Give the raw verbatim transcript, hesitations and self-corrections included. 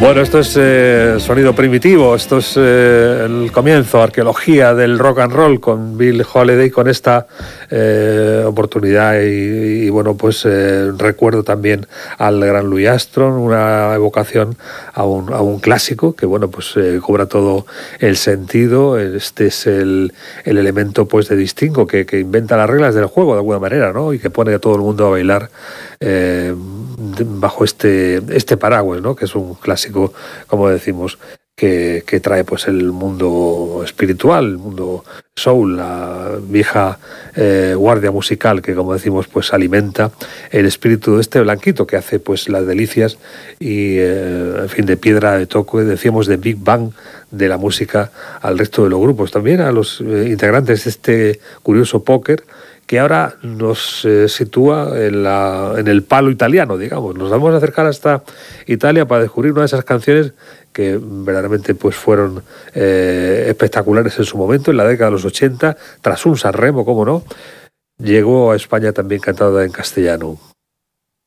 Bueno, esto es eh, sonido primitivo, esto es eh, el comienzo, arqueología del rock and roll con Bill Holiday, con esta eh, oportunidad y, y bueno, pues eh, recuerdo también al gran Louis Armstrong, una evocación a un, a un clásico que bueno, pues eh, cobra todo el sentido. Este es el, el elemento pues de distingo que, que inventa las reglas del juego de alguna manera, ¿no? Y que pone a todo el mundo a bailar eh, bajo este, este paraguas, ¿no? Que es un clásico, como decimos, que, que trae pues el mundo espiritual, el mundo soul, la vieja eh, guardia musical que, como decimos, pues alimenta el espíritu de este blanquito que hace pues las delicias y eh, en fin, de piedra de toque, decíamos, de Big Bang de la música al resto de los grupos, también a los eh, integrantes de este curioso póker que ahora nos eh, sitúa en, la, en el palo italiano, digamos. Nos vamos a acercar hasta Italia para descubrir una de esas canciones que verdaderamente pues fueron eh, espectaculares en su momento, en la década de los ochenta, tras un Sanremo, cómo no, llegó a España también cantada en castellano.